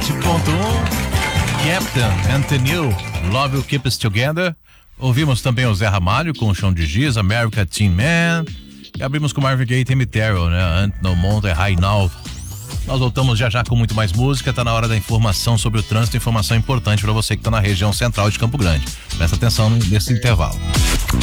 Captain Anthony, Love Will Keep Us Together. Ouvimos também o Zé Ramalho com o Chão de Giz, America Teen Man. E abrimos com Marvin Gaye e Tammy Terrell, né? No Mountain High Now. Nós voltamos já já com muito mais música. Tá na hora da informação sobre o trânsito, informação importante para você que tá na região central de Campo Grande. Presta atenção nesse intervalo.